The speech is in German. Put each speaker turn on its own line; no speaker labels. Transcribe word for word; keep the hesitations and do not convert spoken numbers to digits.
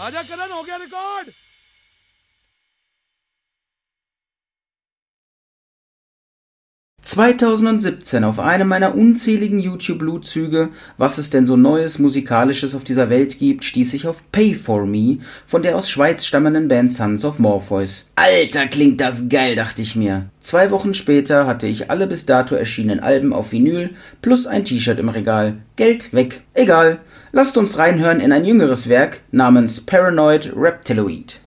आजा करण हो गया record.
zweitausendsiebzehn auf einem meiner unzähligen YouTube-Blutzüge, was es denn so Neues Musikalisches auf dieser Welt gibt, stieß ich auf Pay For Me von der aus Schweiz stammenden Band Sons of Morpheus. Alter, klingt das geil, dachte ich mir. Zwei Wochen später hatte ich alle bis dato erschienenen Alben auf Vinyl plus ein T-Shirt im Regal. Geld weg. Egal. Lasst uns reinhören in ein jüngeres Werk namens Paranoid Reptiloid.